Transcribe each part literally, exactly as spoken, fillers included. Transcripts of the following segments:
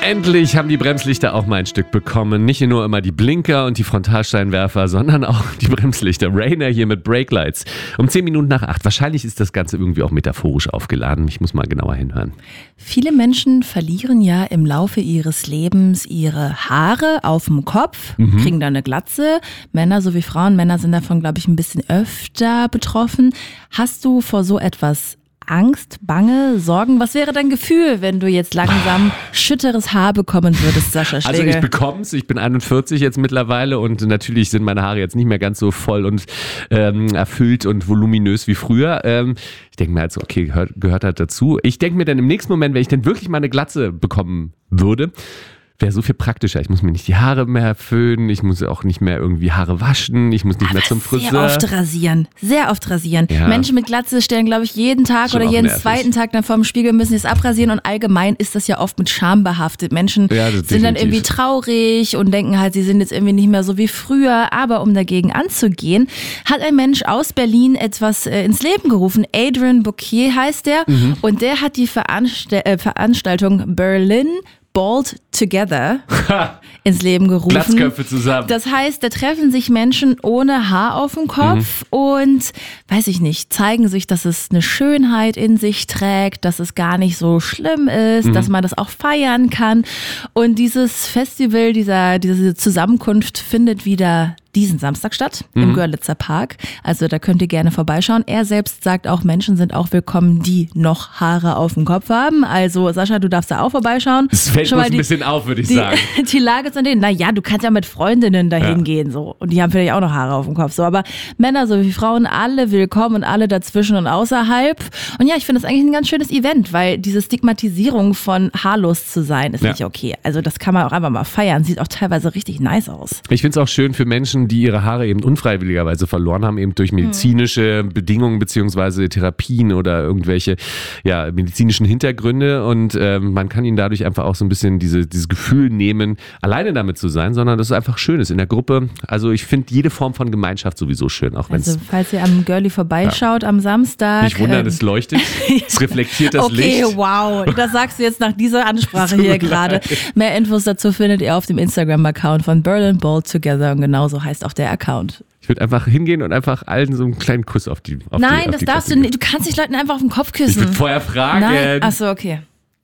Endlich haben die Bremslichter auch mal ein Stück bekommen. Nicht nur immer die Blinker und die Frontalscheinwerfer, sondern auch die Bremslichter. Rainer hier mit Brake Lights. Um zehn Minuten nach acht. Wahrscheinlich ist das Ganze irgendwie auch metaphorisch aufgeladen. Ich muss mal genauer hinhören. Viele Menschen verlieren ja im Laufe ihres Lebens ihre Haare auf dem Kopf, mhm. kriegen da eine Glatze. Männer sowie Frauen. Männer sind davon, glaube ich, ein bisschen öfter betroffen. Hast du vor so etwas Angst, Bange, Sorgen? Was wäre dein Gefühl, wenn du jetzt langsam schütteres Haar bekommen würdest, Sascha Schlegel? Also ich bekomm's, ich bin einundvierzig jetzt mittlerweile und natürlich sind meine Haare jetzt nicht mehr ganz so voll und ähm, erfüllt und voluminös wie früher. Ähm, ich denke mir halt so, okay, gehört, gehört halt dazu. Ich denke mir dann im nächsten Moment, wenn ich dann wirklich mal eine Glatze bekommen würde, wäre so viel praktischer. Ich muss mir nicht die Haare mehr föhnen, ich muss auch nicht mehr irgendwie Haare waschen, ich muss nicht Aber mehr zum Friseur. Sehr oft rasieren, sehr oft rasieren. Ja. Menschen mit Glatze stellen, glaube ich, jeden Tag Schon oder jeden nervig. zweiten Tag dann vorm Spiegel müssen sie es abrasieren und allgemein ist das ja oft mit Scham behaftet. Menschen ja, sind dann irgendwie traurig und denken halt, sie sind jetzt irgendwie nicht mehr so wie früher. Aber um dagegen anzugehen, hat ein Mensch aus Berlin etwas äh, ins Leben gerufen. Adrian Bouquet heißt der mhm. und der hat die Veranst- äh, Veranstaltung Berlin Bald Together ins Leben gerufen. Glatzköpfe zusammen. Das heißt, da treffen sich Menschen ohne Haar auf dem Kopf mhm. und, weiß ich nicht, zeigen sich, dass es eine Schönheit in sich trägt, dass es gar nicht so schlimm ist, mhm. dass man das auch feiern kann. Und dieses Festival, dieser, diese Zusammenkunft findet wieder diesen Samstag statt mhm. im Görlitzer Park. Also da könnt ihr gerne vorbeischauen. Er selbst sagt auch, Menschen sind auch willkommen, die noch Haare auf dem Kopf haben. Also Sascha, du darfst da auch vorbeischauen. Das fällt uns ein bisschen auf, würde ich die, sagen. Die Lage zu denen, naja, du kannst ja mit Freundinnen dahin ja. gehen so und die haben vielleicht auch noch Haare auf dem Kopf. So, aber Männer sowie Frauen, alle willkommen und alle dazwischen und außerhalb. Und ja, ich finde das eigentlich ein ganz schönes Event, weil diese Stigmatisierung von haarlos zu sein ist ja. nicht okay. Also das kann man auch einfach mal feiern. Sieht auch teilweise richtig nice aus. Ich finde es auch schön für Menschen, die ihre Haare eben unfreiwilligerweise verloren haben, eben durch medizinische mhm. Bedingungen beziehungsweise Therapien oder irgendwelche ja, medizinischen Hintergründe und ähm, man kann ihnen dadurch einfach auch so ein bisschen diese, dieses Gefühl nehmen, alleine damit zu sein, sondern dass es einfach schön ist in der Gruppe. Also ich finde jede Form von Gemeinschaft sowieso schön, auch wenn Also falls ihr am Girlie vorbeischaut ja. am Samstag. Nicht wundern, ähm, es leuchtet, es reflektiert das okay, Licht. Okay, wow, das sagst du jetzt nach dieser Ansprache hier gerade. Mehr Infos dazu findet ihr auf dem Instagram-Account von Berlin Bald Together und genauso heißt auch der Account. Ich würde einfach hingehen und einfach allen so einen kleinen Kuss auf die auf Nein, die, auf das die darfst Klasse du nicht. Du kannst nicht Leuten einfach auf den Kopf küssen. Ich würde vorher fragen. Nein, achso, okay.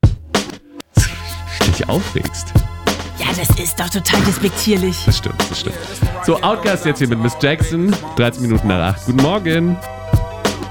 Du dich aufregst. Ja, das ist doch total despektierlich. Das stimmt, das stimmt. So, Outcast jetzt hier mit Miss Jackson. dreizehn Minuten nach acht. Guten Morgen.